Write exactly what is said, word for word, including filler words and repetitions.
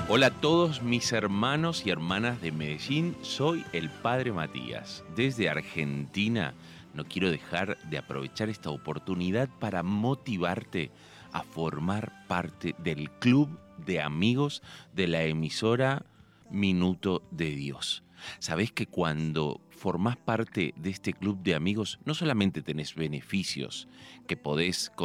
Hola a todos mis hermanos y hermanas de Medellín, soy el Padre Matías. Desde Argentina no quiero dejar de aprovechar esta oportunidad para motivarte a formar parte del club de amigos de la emisora Minuto de Dios. Sabés que cuando formás parte de este club de amigos no solamente tenés beneficios que podés